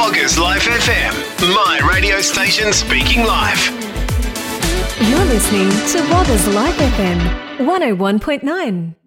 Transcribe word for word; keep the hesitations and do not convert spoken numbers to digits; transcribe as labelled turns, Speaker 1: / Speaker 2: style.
Speaker 1: Woggers Life F M, my radio station speaking live.
Speaker 2: You're listening to Woggers Life F M one oh one point nine.